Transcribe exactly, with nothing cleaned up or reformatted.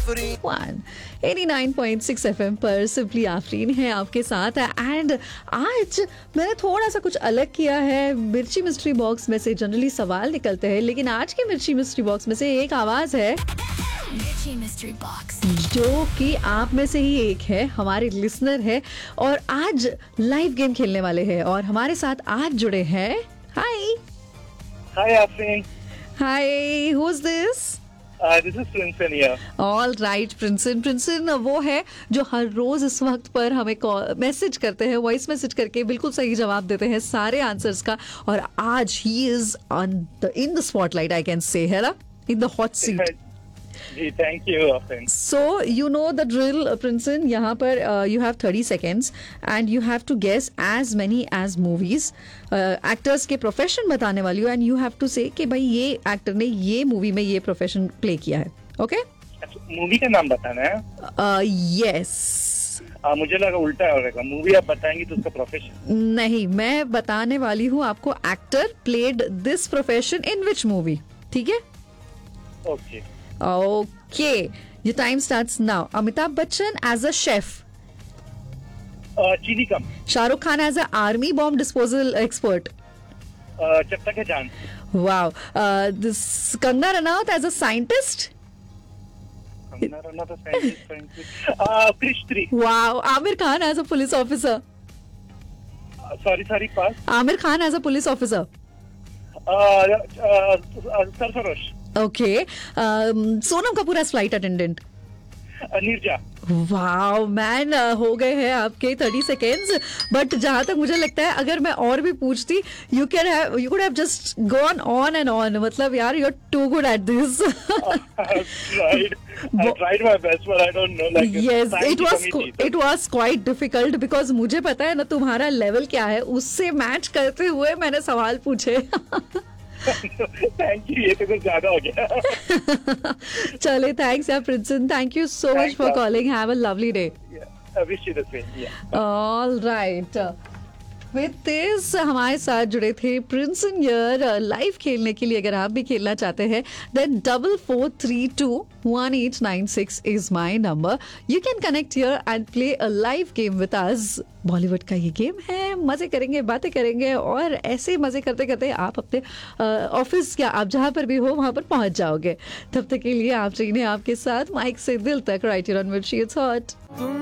One eighty nine point six FM पर simply Afreen है आपके साथ एंड आज मैंने थोड़ा सा कुछ अलग किया है। मिर्ची मिस्ट्री बॉक्स में से जनरली सवाल निकलते हैं, लेकिन आज के मिर्ची मिस्ट्री बॉक्स में से एक आवाज है मिर्ची मिस्ट्री बॉक्स जो कि आप में से ही एक है, हमारे लिसनर है और आज लाइव गेम खेलने वाले हैं और हमारे साथ आज जुड़े हैं। हाय Hi, Afrin. Hi, who is this? Uh, this is Princeton here. All right प्रिंसन। प्रिंसन वो है जो हर रोज इस वक्त पर हमें मैसेज करते हैं, वॉइस मैसेज करके बिल्कुल सही जवाब देते हैं सारे आंसर्स का, और आज he is on the in the spotlight, I can say, है ना, in the hot seat. Ji, thank you, Afrin. So you know the drill, Princeton. यहाँ पर uh, you have thirty seconds and you have to guess as many as movies. Uh, actors के profession बताने वाली हूँ and you have to say कि भाई ये actor ने ये movie में ये profession play किया है. Okay? मूवी का नाम बताना है? Uh, yes. आ, मुझे लगा उल्टा होगा, मूवी आप बताएंगी तो उसका प्रोफेशन। नहीं, मैं बताने वाली हूँ आपको actor played this profession in which movie. ठीक है? Okay. Okay. Your time starts now. Amitabh Bachchan as a chef. चीनी कम। Shahrukh Khan as a army bomb disposal expert. जब तक है जान। Wow. Uh, this Kangna Ranaut as a scientist. Kangana Ranaut scientist scientist Krrish three. Wow. Amir Khan as a police officer. Sorry sorry pass. Amir Khan as a police officer. Sarfarosh. Okay. Um, Sonam Kapoor as flight attendant. Neerja. Wow man, हो गए हैं आपके thirty seconds, but जहां तक मुझे लगता है अगर मैं और भी पूछती you can have you could have just gone on and on. मतलब यार you are to good at this. Right. I tried my best, but I don't know. Like, yes, time it की was कमी थी। it was quite difficult because मुझे पता है ना तुम्हारा लेवल क्या है, उससे मैच करते हुए मैंने सवाल पूछे। थैंक यू, ये तो कुछ ज्यादा हो गया। चले, थैंक्स यार प्रिंसन, thank you so much for calling, have a lovely day. I wish you the same. Yeah. All right, with this हमारे साथ जुड़े थे प्रिंसन यर लाइव खेलने के लिए। अगर आप भी खेलना चाहते हैं then double four three to one eight nine six is my number. You can connect here and play a live game with us. Bollywood का ये गेम है, मजे करेंगे, बातें करेंगे और ऐसे मजे करते करते आप अपने ऑफिस या आप जहां पर भी हो वहां पर पहुंच जाओगे। तब तक के लिए आप चाहिए आपके साथ माइक से दिल तक, राइट हियर ऑन मिर्ची इट्स हॉट।